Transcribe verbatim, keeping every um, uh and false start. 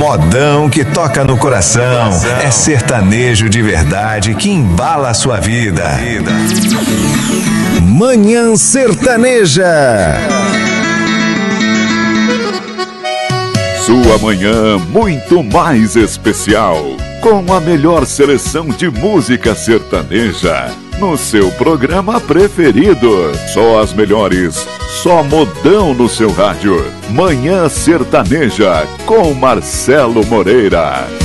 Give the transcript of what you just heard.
modão que toca no coração. É sertanejo de verdade que embala a sua vida. Manhã Sertaneja. Sua manhã muito mais especial, com a melhor seleção de música sertaneja, no seu programa preferido. Só as melhores, só modão no seu rádio. Manhã Sertaneja, com Marcelo Moreira.